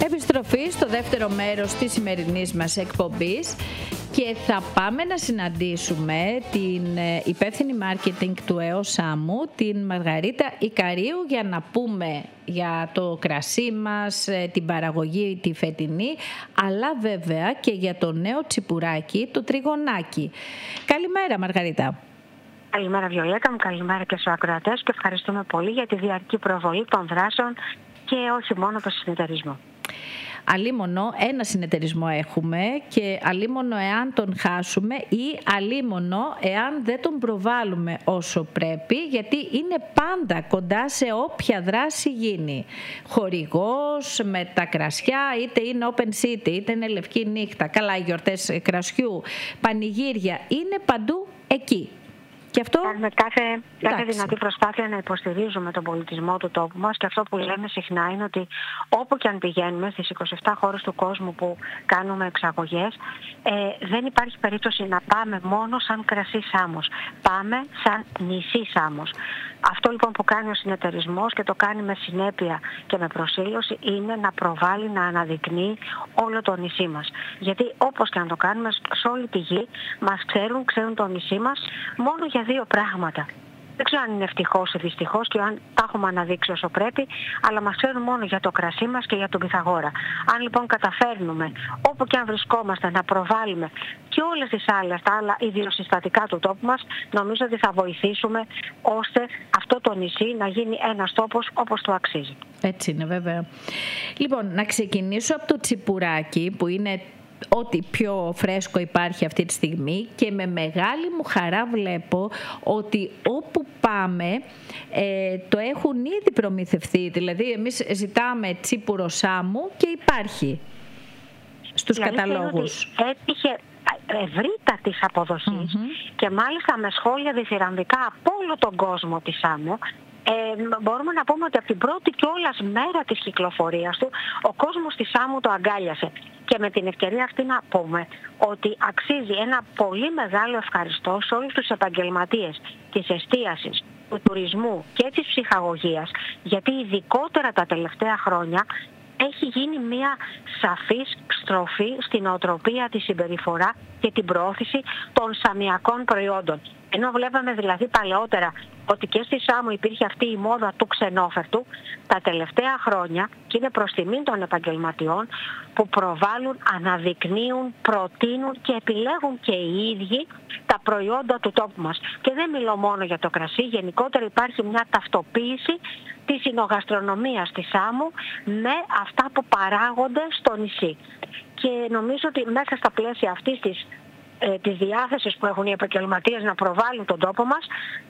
Επιστροφή στο δεύτερο μέρος της σημερινής μας εκπομπής και θα πάμε να συναντήσουμε την υπεύθυνη marketing του ΕΟ Σάμου, την Μαργαρίτα Ικαρίου, για να πούμε για το κρασί μας, την παραγωγή τη φετινή, αλλά βέβαια και για το νέο τσιπουράκι, το τριγωνάκι. Καλημέρα Μαργαρίτα. Καλημέρα Βιολέτα μου, καλημέρα και στους ακροατές και ευχαριστούμε πολύ για τη διαρκή προβολή των δράσεων και όχι μόνο το συνεταιρισμό. Αλίμονο ένα συνεταιρισμό έχουμε και αλίμονο εάν τον χάσουμε ή αλίμονο εάν δεν τον προβάλλουμε όσο πρέπει, γιατί είναι πάντα κοντά σε όποια δράση γίνει. Χορηγός με τα κρασιά, είτε είναι open city, είτε είναι λευκή νύχτα, καλά οι γιορτές κρασιού, πανηγύρια, είναι παντού εκεί. Και αυτό... Κάνουμε κάθε δυνατή προσπάθεια να υποστηρίζουμε τον πολιτισμό του τόπου μας, και αυτό που λέμε συχνά είναι ότι όπου και αν πηγαίνουμε στις 27 χώρες του κόσμου που κάνουμε εξαγωγές, δεν υπάρχει περίπτωση να πάμε μόνο σαν κρασί Σάμος. Πάμε σαν νησί Σάμος. Αυτό λοιπόν που κάνει ο συνεταιρισμός, και το κάνει με συνέπεια και με προσήλωση, είναι να προβάλλει, να αναδεικνύει όλο το νησί μας. Γιατί όπως και αν το κάνουμε, σε όλη τη γη μας ξέρουν το νησί μας μόνο για δύο πράγματα. Δεν ξέρω αν είναι ευτυχώς ή δυστυχώς και αν τα έχουμε αναδείξει όσο πρέπει, αλλά μας ξέρουν μόνο για το κρασί μας και για τον Πυθαγόρα. Αν λοιπόν καταφέρνουμε, όπου και αν βρισκόμαστε, να προβάλλουμε και όλες τις άλλες, τα άλλα ιδιοσυστατικά του τόπου μας, νομίζω ότι θα βοηθήσουμε ώστε αυτό το νησί να γίνει ένας τόπος όπως το αξίζει. Έτσι είναι βέβαια. Λοιπόν, να ξεκινήσω από το τσιπουράκι, που είναι ό,τι πιο φρέσκο υπάρχει αυτή τη στιγμή, και με μεγάλη μου χαρά βλέπω ότι όπου πάμε το έχουν ήδη προμηθευτεί. Δηλαδή εμείς ζητάμε τσίπουρο Σάμου και υπάρχει στους καταλόγους. Έτυχε ευρύτατης αποδοχής και μάλιστα με σχόλια διθυραμβικά από όλο τον κόσμο της Σάμου. Μπορούμε να πούμε ότι από την πρώτη κιόλας μέρα της κυκλοφορίας του ο κόσμος της Σάμου το αγκάλιασε. Και με την ευκαιρία αυτή να πούμε ότι αξίζει ένα πολύ μεγάλο ευχαριστώ σε όλους τους επαγγελματίες της εστίασης, του τουρισμού και της ψυχαγωγίας, γιατί ειδικότερα τα τελευταία χρόνια έχει γίνει μια σαφής στροφή στην νοοτροπία, τη συμπεριφορά και την προώθηση των σαμιακών προϊόντων. Ενώ βλέπαμε δηλαδή παλαιότερα ότι και στη Σάμου υπήρχε αυτή η μόδα του ξενόφερτου, τα τελευταία χρόνια, και είναι προς τιμήν των επαγγελματιών που προβάλλουν, αναδεικνύουν, προτείνουν και επιλέγουν και οι ίδιοι τα προϊόντα του τόπου μας. Και δεν μιλώ μόνο για το κρασί, γενικότερα υπάρχει μια ταυτοποίηση της εινογαστρονομίας της Σάμου με αυτά που παράγονται στο νησί. Και νομίζω ότι μέσα στα πλαίσια αυτής της διάθεσης που έχουν οι επαγγελματίες να προβάλλουν τον τόπο μας,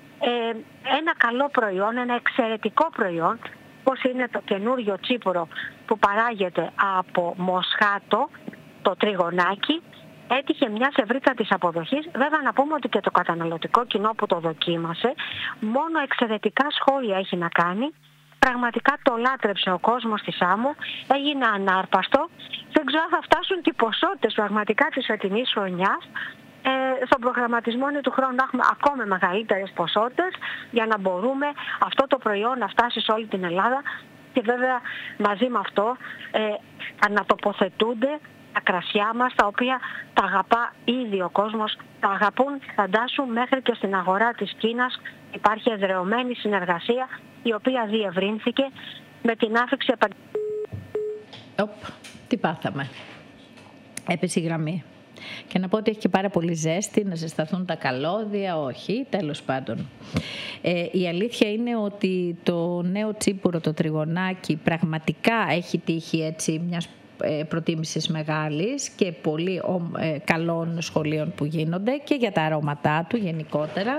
ένα καλό προϊόν, ένα εξαιρετικό προϊόν, όπως είναι το καινούριο τσίπουρο που παράγεται από Μοσχάτο, το τριγωνάκι, έτυχε μιας ευρύτατης αποδοχής. Βέβαια να πούμε ότι και το καταναλωτικό κοινό που το δοκίμασε μόνο εξαιρετικά σχόλια έχει να κάνει. Πραγματικά το λάτρεψε ο κόσμος της Σάμου, έγινε ανάρπαστο. Δεν ξέρω αν θα φτάσουν και οι ποσότητες πραγματικά της φετινής χρονιάς. Στον προγραμματισμό είναι του χρόνου να έχουμε ακόμα μεγαλύτερες ποσότητες για να μπορούμε αυτό το προϊόν να φτάσει σε όλη την Ελλάδα, και βέβαια μαζί με αυτό να τοποθετούνται τα κρασιά μας, τα οποία τα αγαπά ήδη ο κόσμος, τα αγαπούν φαντάσου μέχρι και στην αγορά της Κίνας. Υπάρχει εδρεωμένη συνεργασία η οποία διευρύνθηκε με την άφηξη Τι πάθαμε. Έπεσε η γραμμή. Και να πω ότι έχει και πάρα πολύ ζέστη, να ζεσταθούν τα καλώδια, όχι, τέλος πάντων. Η αλήθεια είναι ότι το νέο τσίπουρο, το τριγωνάκι, πραγματικά έχει τύχει έτσι μιας προτίμησης μεγάλης και πολύ καλών σχολείων που γίνονται και για τα αρώματά του γενικότερα.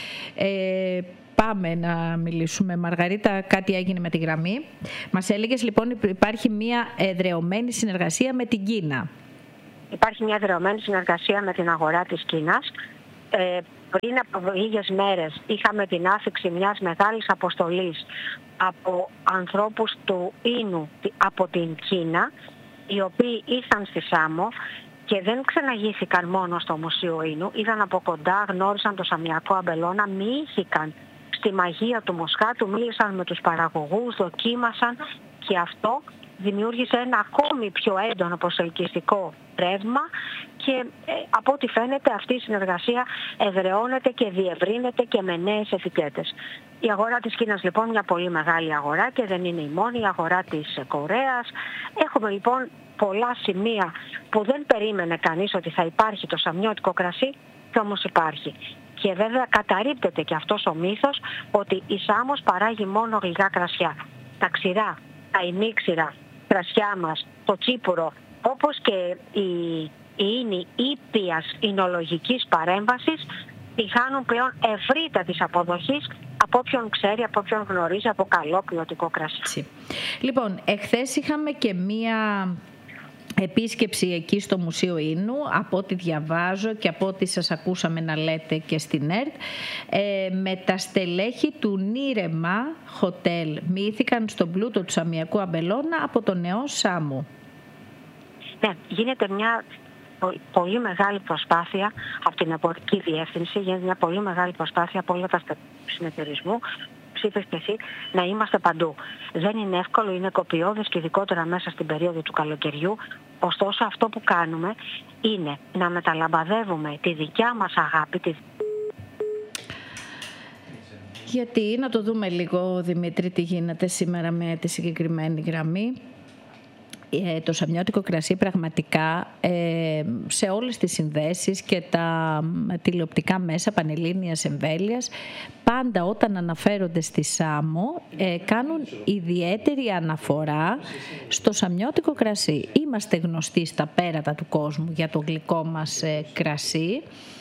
Πάμε να μιλήσουμε. Μαργαρίτα, κάτι έγινε με τη γραμμή. Μας έλεγες λοιπόν υπάρχει μια εδρεωμένη συνεργασία με την Κίνα. Υπάρχει μια εδρεωμένη συνεργασία με την αγορά της Κίνας. Πριν από λίγες μέρες είχαμε την άφιξη μιας μεγάλης αποστολής από ανθρώπους του Ίνου από την Κίνα, οι οποίοι ήρθαν στη Σάμο και δεν ξεναγήθηκαν μόνο στο Μουσείο Ίνου, είδαν από κοντά, γνώρισαν το σαμιακό αμπελώνα, μοιήθηκαν στη μαγεία του Μοσχάτου, μίλησαν με τους παραγωγούς, δοκίμασαν, και αυτό δημιούργησε ένα ακόμη πιο έντονο προσελκυστικό ρεύμα και από ό,τι φαίνεται αυτή η συνεργασία εδραιώνεται και διευρύνεται και με νέες ετικέτες. Η αγορά της Κίνας λοιπόν μια πολύ μεγάλη αγορά και δεν είναι η μόνη, η αγορά της Κορέας. Έχουμε λοιπόν πολλά σημεία που δεν περίμενε κανείς ότι θα υπάρχει το σαμιώτικο κρασί και όμως υπάρχει. Και βέβαια καταρρίπτεται και αυτός ο μύθος ότι η Σάμος παράγει μόνο γλυκά κρασιά. Τα ξηρά, τα ημίξηρα κρασιά μας, το τσίπουρο, όπως και η ίνη ήπιας εινολογικής παρέμβασης, τη χάνουν πλέον ευρύτατης αποδοχής από όποιον ξέρει, από όποιον γνωρίζει από καλό ποιοτικό κρασί. Λοιπόν, εχθές είχαμε και μία επίσκεψη εκεί στο Μουσείο Ίνου, από ό,τι διαβάζω και από ό,τι σας ακούσαμε να λέτε και στην ΕΡΤ, με τα στελέχη του Νίρεμα Hotel. Μοιήθηκαν στον πλούτο του Σαμιακού Αμπελώνα από τον νεό Σάμου. Ναι, γίνεται μια πολύ μεγάλη προσπάθεια από την εμπορική διεύθυνση, γίνεται μια πολύ μεγάλη προσπάθεια από όλα τα συνεταιρισμού, ψήφες και εσύ, να είμαστε παντού. Δεν είναι εύκολο, είναι κοπιώδες και ειδικότερα μέσα στην περίοδο του καλοκαιριού. Ωστόσο αυτό που κάνουμε είναι να μεταλαμπαδεύουμε τη δικιά μας αγάπη. Γιατί, να το δούμε λίγο Δημήτρη τι γίνεται σήμερα με τη συγκεκριμένη γραμμή. Το σαμιώτικο κρασί πραγματικά σε όλες τις συνδέσεις και τα τηλεοπτικά μέσα πανελλήνιας εμβέλειας πάντα όταν αναφέρονται στη Σάμο κάνουν ιδιαίτερη αναφορά στο σαμιώτικο κρασί. Είμαστε γνωστοί στα πέρατα του κόσμου για το γλυκό μας κρασί.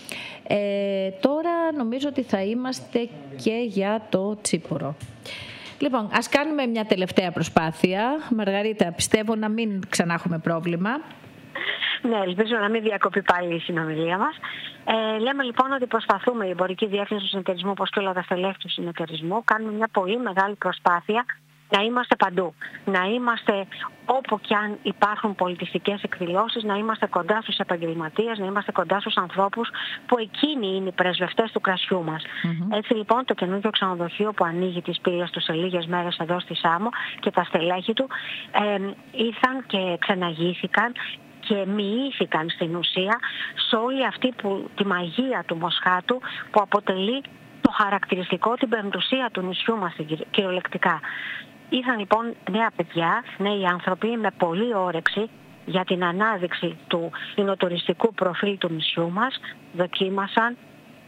Τώρα νομίζω ότι θα είμαστε και για το τσίπουρο. Λοιπόν, ας κάνουμε μια τελευταία προσπάθεια. Μαργαρίτα, πιστεύω να μην ξανά έχουμε πρόβλημα. Ναι, ελπίζω να μην διακοπεί πάλι η συνομιλία μας. Λέμε λοιπόν ότι προσπαθούμε, η εμπορική διεύθυνση του συνεταιρισμού, όπως και όλα τα στελέχη του συνεταιρισμού, κάνουμε μια πολύ μεγάλη προσπάθεια να είμαστε παντού. Να είμαστε όπου και αν υπάρχουν πολιτιστικές εκδηλώσεις, να είμαστε κοντά στους επαγγελματίες, να είμαστε κοντά στους ανθρώπους που εκείνοι είναι οι πρεσβευτές του κρασιού μας. Έτσι λοιπόν το καινούργιο ξενοδοχείο που ανοίγει τις πύλες του σε λίγες μέρες εδώ στη Σάμο και τα στελέχη του ήρθαν και ξεναγήθηκαν και μοιήθηκαν στην ουσία σε όλη αυτή τη μαγεία του Μοσχάτου που αποτελεί το χαρακτηριστικό, την πεμπτουσία του νησιού μας κυριολεκτικά. Ήρθαν λοιπόν νέα παιδιά, νέοι άνθρωποι με πολλή όρεξη για την ανάδειξη του εινοτουριστικού προφίλ του νησιού μας, δοκίμασαν,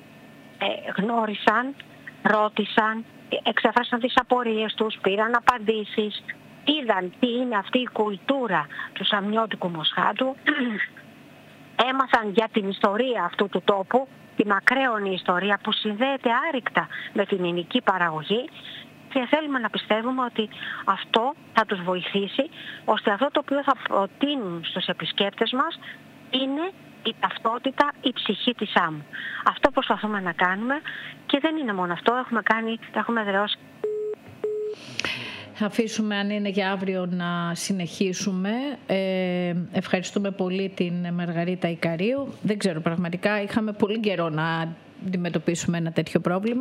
γνώρισαν, ρώτησαν, εξέφρασαν τις απορίες τους, πήραν απαντήσεις, είδαν τι είναι αυτή η κουλτούρα του σαμιώτικου Μοσχάτου, έμαθαν για την ιστορία αυτού του τόπου, τη μακραίωνη ιστορία που συνδέεται άρρηκτα με την ινική παραγωγή και θέλουμε να πιστεύουμε ότι αυτό θα τους βοηθήσει ώστε αυτό το οποίο θα προτείνουν στους επισκέπτες μας είναι η ταυτότητα, η ψυχή της Σάμου. Αυτό προσπαθούμε να κάνουμε και δεν είναι μόνο αυτό, έχουμε εδραιώσει. Θα αφήσουμε αν είναι για αύριο να συνεχίσουμε. Ευχαριστούμε πολύ την Μαργαρίτα Ικαρίου. Δεν ξέρω πραγματικά, είχαμε πολύ καιρό να αντιμετωπίσουμε ένα τέτοιο πρόβλημα.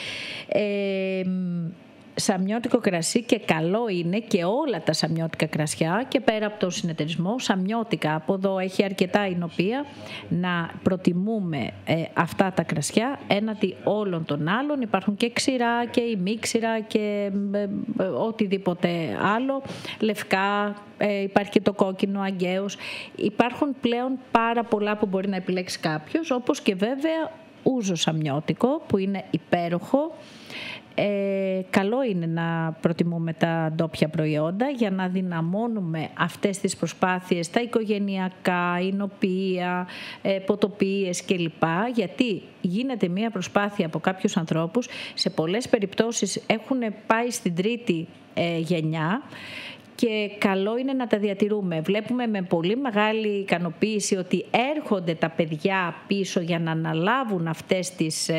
Σαμιώτικο κρασί και καλό είναι και όλα τα σαμιώτικα κρασιά και πέρα από το συνεταιρισμό, σαμιώτικα από εδώ έχει αρκετά εινοπία να προτιμούμε αυτά τα κρασιά έναντι όλων των άλλων. Υπάρχουν και ξηρά και ημίξηρα και οτιδήποτε άλλο, λευκά, υπάρχει και το κόκκινο, αγκαίος. Υπάρχουν πλέον πάρα πολλά που μπορεί να επιλέξει κάποιος, όπως και βέβαια ούζο σαμιώτικο που είναι υπέροχο. Καλό είναι να προτιμούμε τα ντόπια προϊόντα για να δυναμώνουμε αυτές τις προσπάθειες, τα οικογενειακά, εινοπία, ποτοπίες κλπ. Γιατί γίνεται μια προσπάθεια από κάποιους ανθρώπους, σε πολλές περιπτώσεις έχουν πάει στην τρίτη γενιά και καλό είναι να τα διατηρούμε. Βλέπουμε με πολύ μεγάλη ικανοποίηση ότι έρχονται τα παιδιά πίσω για να αναλάβουν αυτές τις